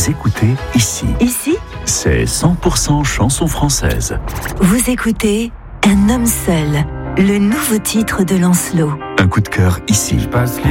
Vous écoutez ici. Ici, C'est 100% chanson française. vous écoutez Un homme seul, le nouveau titre de Lancelot. Un coup de cœur ici. Je passe